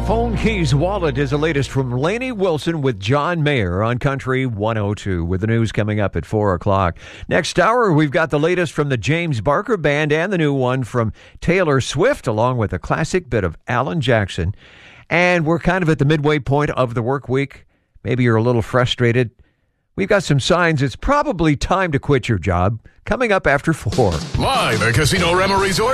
Phone Keys Wallet is the latest from Lainey Wilson with John Mayer on Country 102 with the news coming up at 4 o'clock. Next hour, we've got the latest from the James Barker Band and the new one from Taylor Swift, along with a classic bit of Alan Jackson. And we're kind of at the midway point of the work week. Maybe you're a little frustrated. We've got some signs it's probably time to quit your job. Coming up after 4. Live at Casino Rama Resort.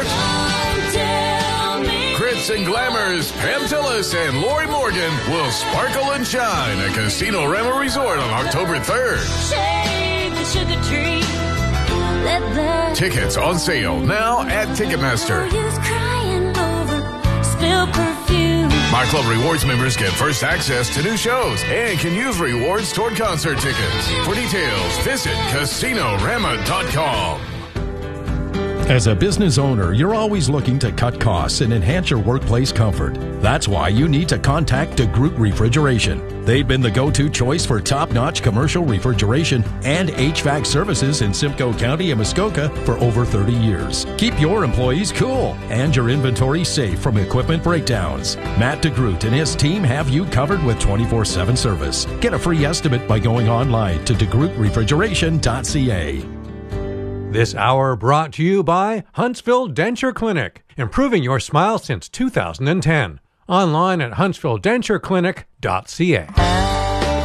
Crits and Glamours, Pam Tillis and Lori Morgan will sparkle and shine at Casino Rama Resort on October 3rd. Shake the sugar tree. Let the Tickets on sale now at Ticketmaster. crying over spilled perfume. My Club Rewards members get first access to new shows and can use rewards toward concert tickets. For details, visit CasinoRama.com. As a business owner, you're always looking to cut costs and enhance your workplace comfort. That's why you need to contact DeGroot Refrigeration. They've been the go-to choice for top-notch commercial refrigeration and HVAC services in Simcoe County and Muskoka for over 30 years. Keep your employees cool and your inventory safe from equipment breakdowns. Matt DeGroot and his team have you covered with 24/7 service. Get a free estimate by going online to DeGrootRefrigeration.ca. This hour brought to you by Huntsville Denture Clinic, improving your smile since 2010. Online at huntsvilledentureclinic.ca.